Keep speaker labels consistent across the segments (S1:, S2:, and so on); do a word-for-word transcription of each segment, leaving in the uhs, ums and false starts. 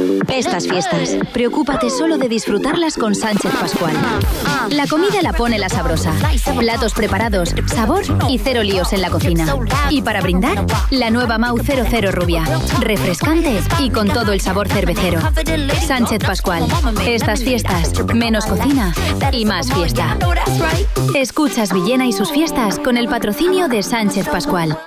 S1: Estas fiestas, preocúpate solo de disfrutarlas con Sánchez Pascual. La comida la pone la sabrosa. Platos preparados, sabor y cero líos en la cocina. Y para brindar, la nueva Mau cero cero Rubia. Refrescante y con todo el sabor cervecero. Sánchez Pascual. Estas fiestas, menos cocina y más fiesta. Escuchas Villena y sus fiestas con el patrocinio de Sánchez Pascual.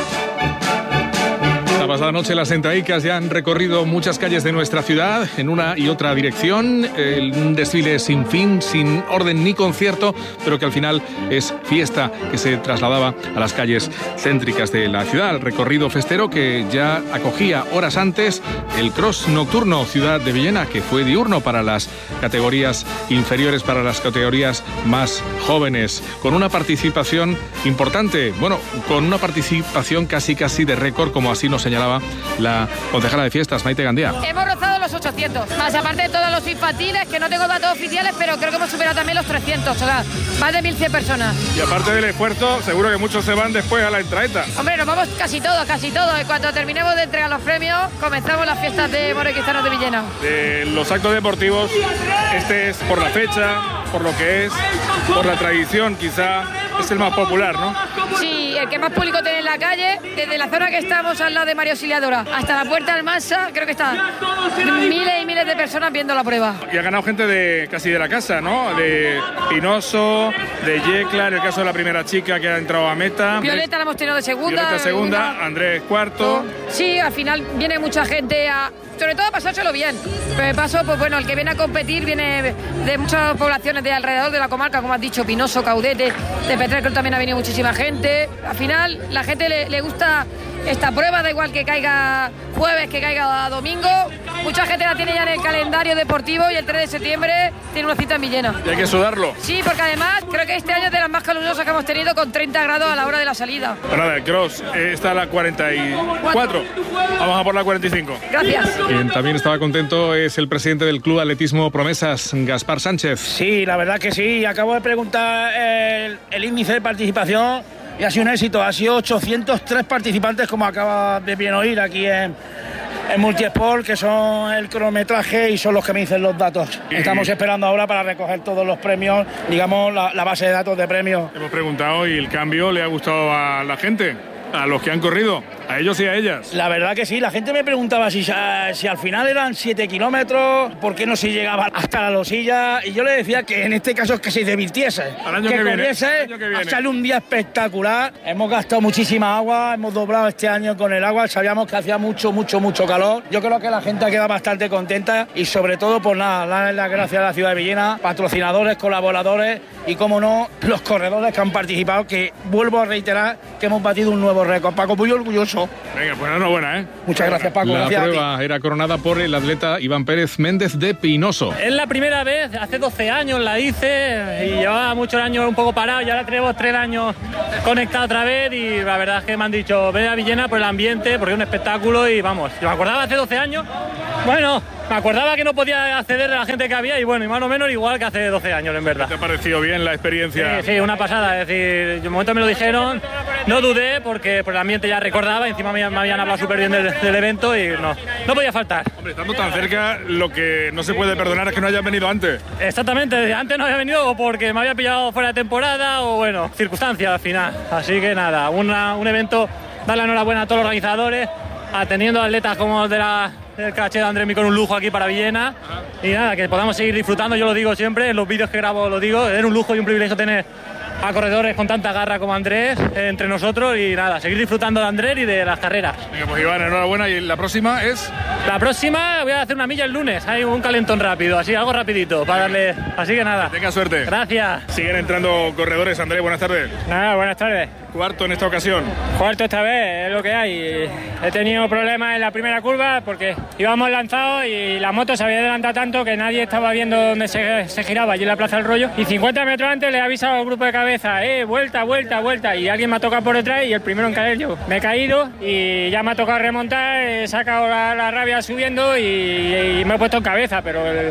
S2: La pasada noche las entraicas ya han recorrido muchas calles de nuestra ciudad en una y otra dirección. Eh, un desfile sin fin, sin orden ni concierto, pero que al final es fiesta que se trasladaba a las calles céntricas de la ciudad. El recorrido festero que ya acogía horas antes el cross nocturno Ciudad de Villena, que fue diurno para las categorías inferiores, para las categorías más jóvenes, con una participación importante, bueno, con una participación casi casi de récord, como así nos señalaba la concejala de fiestas, Maite Gandía.
S3: Hemos rozado los ochocientos, más aparte de todos los infantiles, que no tengo datos oficiales, pero creo que hemos superado también los trescientos, o sea, más de mil cien personas.
S4: Y aparte del esfuerzo, seguro que muchos se van después a la entraeta.
S3: Hombre, nos vamos casi todos, casi todos. En cuanto terminemos de entregar los premios, comenzamos las fiestas de morequistanos de Villena.
S4: De los actos deportivos, este es por la fecha, por lo que es, por la tradición, quizá es el más popular, ¿no?
S3: Sí, el que más público tiene en la calle, desde la zona que estamos al lado de María Auxiliadora hasta la Puerta del Mansa, creo que están miles y miles de personas viendo la prueba.
S4: Y ha ganado gente de casi de la casa, ¿no? De Pinoso, de Yecla, en el caso de la primera chica que ha entrado a meta.
S3: Violeta la hemos tenido de segunda.
S4: Violeta segunda, segunda. Andrés cuarto.
S3: Sí, al final viene mucha gente a... sobre todo a pasárselo bien. Pero de paso, pues bueno, el que viene a competir viene de muchas poblaciones de alrededor de la comarca, como has dicho, Pinoso, Caudete, de Petrer también ha venido muchísima gente. Al final, la gente le, le gusta esta prueba, da igual que caiga jueves, que caiga domingo. Mucha gente la tiene ya en el calendario deportivo y el tres de septiembre tiene una cita en Villena.
S4: Y hay que sudarlo.
S3: Sí, porque además creo que este año es de las más calurosas que hemos tenido, con treinta grados a la hora de la salida.
S4: Bueno, nada, el cross eh, está a la cuarenta y cuatro. Vamos a por la cuarenta y cinco.
S3: Gracias.
S2: Quien también estaba contento es el presidente del Club Atletismo Promesas, Gaspar Sánchez.
S5: Sí, la verdad que sí. Acabo de preguntar el, el índice de participación y ha sido un éxito. Ha sido ochocientos tres participantes, como acaba de bien oír aquí en, en Multisport, que son el cronometraje y son los que me dicen los datos. Estamos esperando ahora para recoger todos los premios, digamos, la, la base de datos de premios.
S4: Hemos preguntado y el cambio le ha gustado a la gente, a los que han corrido, a ellos y a ellas.
S5: La verdad que sí, la gente me preguntaba si, si al final eran siete kilómetros, por qué no se llegaba hasta la Losilla, y yo le decía que en este caso es que se divirtiese,
S4: al año
S5: que,
S4: que
S5: corriese,
S4: viene, al año que viene.
S5: A sale un día espectacular. Hemos gastado muchísima agua, hemos doblado este año con el agua, sabíamos que hacía mucho, mucho, mucho calor. Yo creo que la gente ha quedado bastante contenta y sobre todo, pues nada, darle las gracias a la ciudad de Villena, patrocinadores, colaboradores y, como no, los corredores que han participado, que vuelvo a reiterar que hemos batido un nuevo récord. Paco, muy orgulloso.
S4: Venga, pues enhorabuena, ¿eh?
S5: Muchas gracias, Paco.
S2: La
S5: gracias
S2: prueba era coronada por el atleta Iván Pérez Méndez de Pinoso.
S6: Es la primera vez, hace doce años la hice y llevaba muchos años un poco parado y ahora tenemos tres años conectado otra vez y la verdad es que me han dicho, ve a Villena por el ambiente, porque es un espectáculo y vamos, yo me acordaba hace doce años, bueno, me acordaba que no podía acceder a la gente que había y bueno, y más o menos igual que hace doce años, en verdad.
S4: ¿Te ha parecido bien la experiencia?
S6: Sí, sí, una pasada, es decir, en un momento me lo dijeron, no dudé porque por el ambiente ya recordaba, encima me, me habían hablado súper bien del, del evento y no, no podía faltar.
S4: Hombre, estando tan cerca, lo que no se puede perdonar es que no hayas venido antes.
S6: Exactamente, antes no había venido porque me había pillado fuera de temporada o bueno, circunstancias al final. Así que nada, una, un evento, dar la enhorabuena a todos los organizadores, atendiendo a atletas como de la, del caché de Andrés con un lujo aquí para Villena. Y nada, que podamos seguir disfrutando, yo lo digo siempre, en los vídeos que grabo lo digo, es un lujo y un privilegio tener a corredores con tanta garra como Andrés eh, entre nosotros y nada, seguir disfrutando de Andrés y de las carreras.
S4: Venga, pues Iván, enhorabuena. ¿Y la próxima es?
S6: La próxima voy a hacer una milla el lunes, hay un calentón rápido, así, algo rapidito, para darle, así que nada.
S4: Que tenga suerte.
S6: Gracias.
S4: Siguen entrando corredores. Andrés, buenas tardes.
S7: Nada, buenas tardes.
S4: Cuarto en esta ocasión.
S7: Cuarto esta vez, es lo que hay. He tenido problemas en la primera curva porque íbamos lanzados y la moto se había adelantado tanto que nadie estaba viendo dónde se, se giraba, allí en la Plaza del Rollo. Y cincuenta metros antes le he avisado al grupo de cabeza, eh, vuelta, vuelta, vuelta. Y alguien me ha tocado por detrás y el primero en caer yo. Me he caído y ya me ha tocado remontar, he sacado la, la rabia subiendo y, y me he puesto en cabeza, pero el,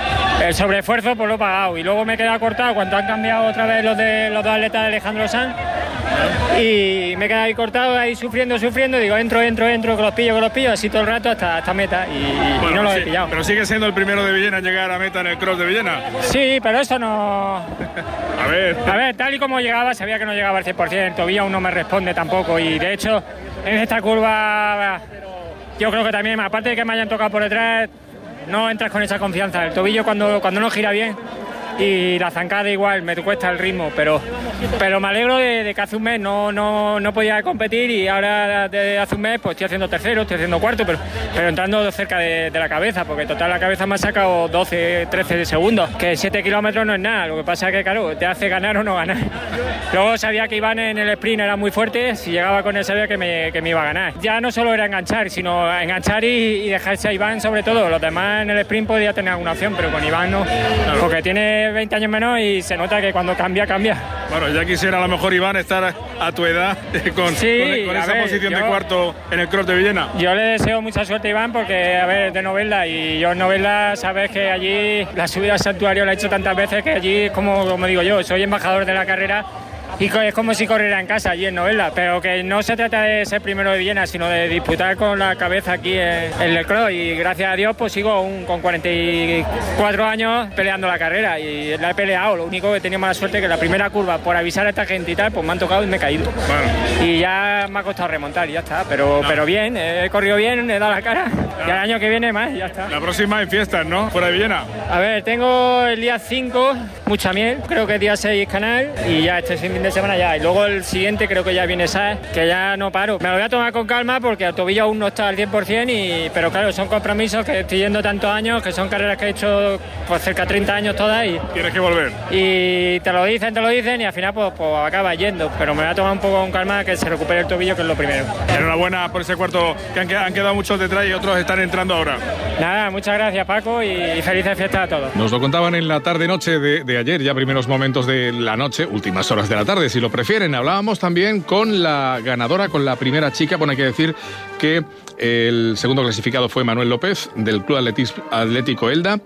S7: el sobreesfuerzo pues lo he pagado. Y luego me he quedado cortado cuando han cambiado otra vez los, de, los dos atletas de Alejandro Sanz. y me he quedado ahí cortado, ahí sufriendo, sufriendo, digo, entro, entro, entro, que los pillo, que los pillo, así todo el rato hasta, hasta meta, y, bueno, y no los
S4: sí,
S7: he pillado.
S4: Pero sigue siendo el primero de Villena en llegar a meta en el cross de Villena.
S7: Sí, pero eso no...
S4: A ver...
S7: A ver, tal y como llegaba, sabía que no llegaba al cien por ciento, el tobillo aún no me responde tampoco, y de hecho, en esta curva, yo creo que también, aparte de que me hayan tocado por detrás, no entras con esa confianza. El tobillo cuando, cuando no gira bien, y la zancada igual, me cuesta el ritmo, pero, pero me alegro de, de que hace un mes no, no, no podía competir, y ahora de hace un mes pues estoy haciendo tercero, estoy haciendo cuarto, pero, pero entrando cerca de, de la cabeza, porque total la cabeza me ha sacado doce, trece segundos, que siete kilómetros no es nada, lo que pasa es que claro, te hace ganar o no ganar. Luego sabía que Iván en el sprint era muy fuerte, si llegaba con él sabía que me, que me iba a ganar. Ya no solo era enganchar, sino enganchar y, y dejarse a Iván sobre todo. Los demás en el sprint podía tener alguna opción, pero con Iván no, porque tiene veinte años menos y se nota que cuando cambia, cambia.
S4: Bueno, ya quisiera a lo mejor, Iván, estar a tu edad con,
S7: sí,
S4: con, con esa
S7: ver,
S4: posición
S7: yo,
S4: de cuarto en el cross de Villena.
S7: Yo le deseo mucha suerte a Iván porque, a ver, de Novelda, y yo en Novelda sabes que allí la subida al santuario la he hecho tantas veces que allí es como, como digo yo, soy embajador de la carrera. Y es como si corriera en casa allí en Novelda, pero que no se trata de ser primero de Villena, sino de disputar con la cabeza aquí en, en el cross, y gracias a Dios pues sigo un, con cuarenta y cuatro años peleando la carrera, y la he peleado. Lo único que he tenido mala suerte es que la primera curva, por avisar a esta gente y tal, pues me han tocado y me he caído. Bueno. Y ya me ha costado remontar y ya está, pero, no. pero bien, he corrido bien, he dado la cara, no. y el año que viene más y ya está.
S4: La próxima en fiestas, ¿no? Fuera de Villena.
S7: A ver, tengo el día cinco, mucha miel, creo que el día seis canal, y ya este fin de semana ya, y luego el siguiente creo que ya viene S A E, que ya no paro. Me lo voy a tomar con calma porque el tobillo aún no está al cien por ciento, y, pero claro, son compromisos que estoy yendo tantos años, que son carreras que he hecho por cerca de treinta años todas, y
S4: tienes que volver.
S7: Y te lo dicen, te lo dicen, y al final pues, pues acaba yendo, pero me voy a tomar un poco con calma, que se recupere el tobillo, que es lo primero.
S4: Enhorabuena por ese cuarto, que han, han quedado muchos detrás y otros están entrando ahora.
S7: Nada, muchas gracias Paco, y felices fiestas a todos.
S2: Nos lo contaban en la tarde-noche de, de ayer, ya primeros momentos de la noche, últimas horas de la tarde, si lo prefieren. Hablábamos también con la ganadora, con la primera chica. Bueno, hay que decir que el segundo clasificado fue Manuel López, del Club Atlético Elda.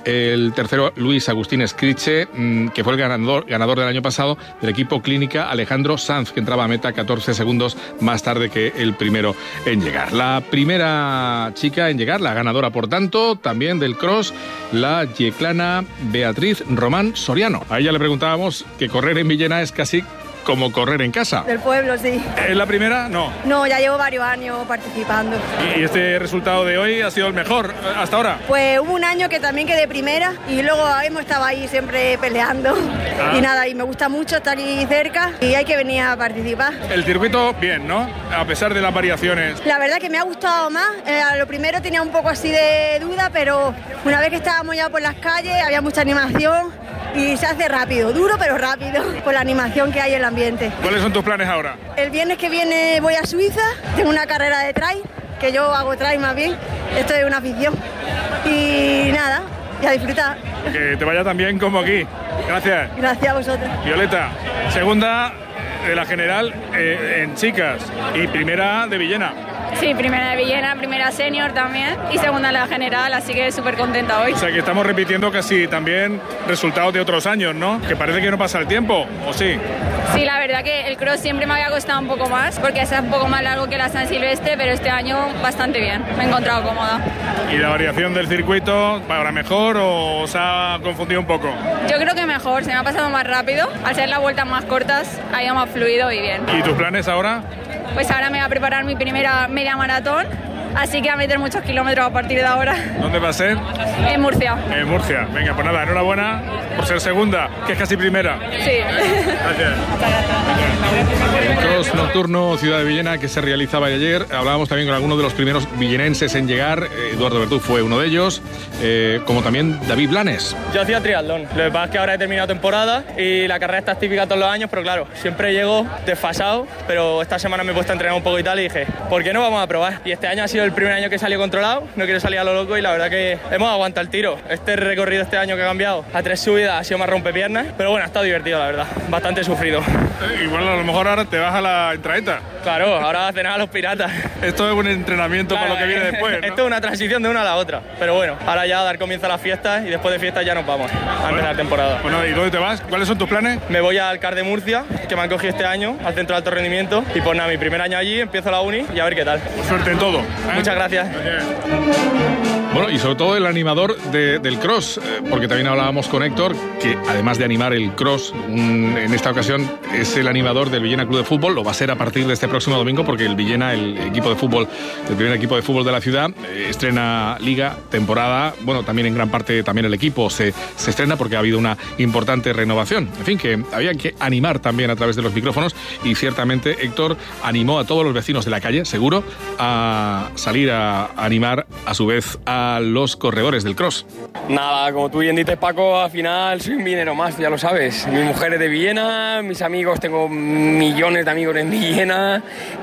S2: El tercero, Luis Agustín Escriche, que fue el ganador, ganador del año pasado del equipo Clínica Alejandro Sanz, que entraba a meta catorce segundos más tarde que el primero en llegar. La primera chica en llegar, la ganadora, por tanto, también del cross, la yeclana Beatriz Román Soriano. A ella le preguntábamos que correr en Villena es casi como correr en casa.
S8: Del pueblo, sí.
S4: ¿Es la primera? No.
S8: No, ya llevo varios años participando.
S4: ¿Y este resultado de hoy ha sido el mejor hasta ahora?
S8: Pues hubo un año que también quedé primera, y luego hemos estado ahí siempre peleando. Ah. Y nada, y me gusta mucho estar aquí cerca, y hay que venir a participar.
S4: El circuito, bien, ¿no? A pesar de las variaciones.
S8: La verdad que me ha gustado más. Eh, a lo primero tenía un poco así de duda, pero una vez que estábamos ya por las calles, había mucha animación. Y se hace rápido, duro pero rápido, por la animación que hay en el ambiente.
S4: ¿Cuáles son tus planes ahora?
S8: El viernes que viene voy a Suiza, tengo una carrera de trail, que yo hago trail más bien, esto es una afición. Y nada, y a disfrutar.
S4: Que te vaya tan bien como aquí. Gracias.
S8: Gracias a vosotros.
S4: Violeta, segunda de la general eh, en chicas y primera de Villena.
S9: Sí, primera de Villena, primera senior también y segunda en la general, así que súper contenta hoy.
S4: O sea que estamos repitiendo casi también resultados de otros años, ¿no? Que parece que no pasa el tiempo, ¿o sí?
S9: Sí, la verdad que el cross siempre me había costado un poco más, porque es un poco más largo que la San Silvestre, pero este año bastante bien, me he encontrado cómoda.
S4: ¿Y la variación del circuito, para mejor o os ha confundido un poco?
S9: Yo creo que mejor, se me ha pasado más rápido, al ser las vueltas más cortas, ha ido más fluido y bien.
S4: ¿Y tus planes ahora?
S9: Pues ahora me voy a preparar mi primera media maratón, así que a meter muchos kilómetros a partir de ahora.
S4: ¿Dónde va a ser?
S9: En Murcia.
S4: En Murcia. Venga, pues nada, enhorabuena por ser segunda, que es casi primera.
S9: Sí.
S4: Gracias.
S2: El cross nocturno Ciudad de Villena, que se realizaba ayer. Hablábamos también con algunos de los primeros villenenses en llegar. Eduardo Bertú fue uno de ellos, eh, como también David Blanes.
S10: Yo hacía triatlón. Lo que pasa es que ahora he terminado temporada y la carrera está típica todos los años, pero claro, siempre llego desfasado, pero esta semana me he puesto a entrenar un poco y tal y dije, ¿por qué no vamos a probar? Y este año ha sido sido el primer año que salió controlado, no quiero salir a lo loco y la verdad que hemos aguantado el tiro. Este recorrido este año que ha cambiado a tres subidas ha sido más rompepiernas, pero bueno, ha estado divertido la verdad, bastante sufrido.
S4: Eh, igual a lo mejor ahora te vas a la entraeta.
S10: Claro, ahora a cenar a los piratas.
S4: Esto es un entrenamiento claro, para lo que viene después, ¿no?
S10: Esto es una transición de una a la otra, pero bueno, ahora ya a dar comienzo a las fiestas y después de fiestas ya nos vamos a bueno, empezar la temporada.
S4: Bueno, ¿y dónde te vas? ¿Cuáles son tus planes?
S10: Me voy al C A R de Murcia, que me han cogido este año, al Centro de Alto Rendimiento, y pues nada, mi primer año allí, empiezo la uni y a ver qué tal.
S4: Suerte en todo. ¿eh?
S10: Muchas gracias.
S2: Bueno, y sobre todo el animador de, del cross, eh, porque también hablábamos con Héctor, que además de animar el cross, un, en esta ocasión es el animador del Villena Club de Fútbol, lo va a ser a partir de este próximo domingo, porque el Villena, el equipo de fútbol, el primer equipo de fútbol de la ciudad, eh, estrena liga, temporada, bueno, también en gran parte también el equipo se, se estrena porque ha habido una importante renovación. En fin, que había que animar también a través de los micrófonos y ciertamente Héctor animó a todos los vecinos de la calle, seguro, a salir a animar a su vez a los corredores del cross.
S11: Nada, como tú bien dices, Paco, al final soy un villenero más, ya lo sabes. Mi mujer es de Villena, mis amigos, tengo millones de amigos en Villena,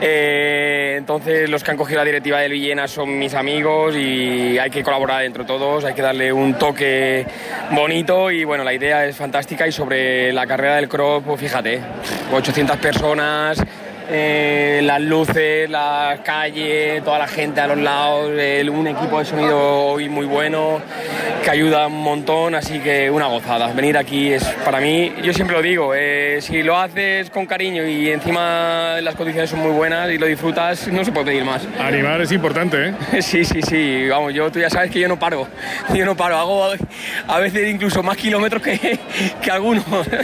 S11: eh, entonces los que han cogido la directiva del Villena son mis amigos y hay que colaborar entre todos, hay que darle un toque bonito y bueno, la idea es fantástica y sobre la carrera del cross, pues fíjate, ochocientas personas... Eh, las luces, la calle, toda la gente a los lados, el, un equipo de sonido hoy muy bueno que ayuda un montón, así que una gozada. Venir aquí es para mí, yo siempre lo digo, eh, si lo haces con cariño y encima las condiciones son muy buenas y lo disfrutas, no se puede pedir más.
S4: Animar es importante, ¿eh?
S11: Sí, sí, sí, vamos, yo tú ya sabes que yo no paro, yo no paro, hago a veces incluso más kilómetros que, que algunos,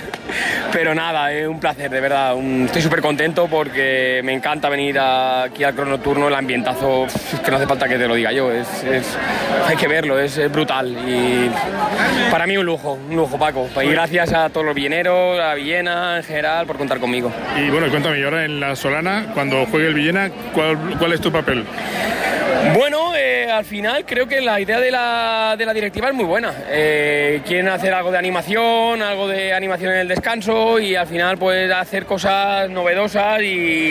S11: pero nada, es un placer, de verdad, un, estoy súper contento porque que me encanta venir a, aquí al cross nocturno, el ambientazo, que no hace falta que te lo diga yo, es, es, hay que verlo, es, es brutal y para mí un lujo, un lujo, Paco, y gracias a todos los villeneros, a Villena en general por contar conmigo.
S4: Y bueno, cuéntame, y ahora en la Solana, cuando juegue el Villena, ¿cuál, cuál es tu papel?
S11: Bueno, eh, al final creo que la idea de la, de la directiva es muy buena. Eh, quieren hacer algo de animación, algo de animación en el descanso y al final pues hacer cosas novedosas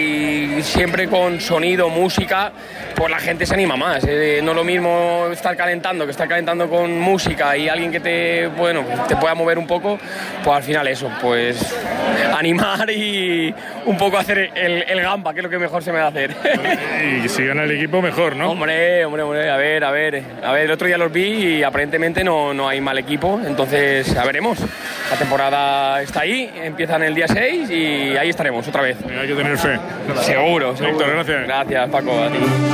S11: y siempre con sonido, música, pues la gente se anima más. Eh, no es lo mismo estar calentando que estar calentando con música y alguien que te, bueno, te pueda mover un poco, pues al final eso, pues animar y un poco hacer el, el gamba, que es lo que mejor se me da hacer.
S4: Y si gana el equipo, mejor, ¿no?
S11: Hombre, hombre, hombre, a ver, a ver, a ver, el otro día los vi y aparentemente no, no hay mal equipo, entonces ya veremos. La temporada está ahí, empiezan el día seis y ahí estaremos otra vez.
S4: Hay que tener fe.
S11: Seguro, seguro.
S4: Héctor, gracias.
S11: Gracias, Paco, a ti.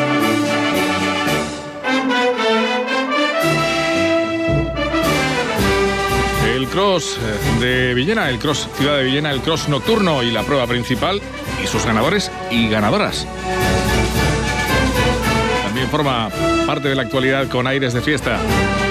S2: El cross de Villena, el cross Ciudad de Villena, el cross nocturno y la prueba principal y sus ganadores y ganadoras. También forma parte de la actualidad con aires de fiesta.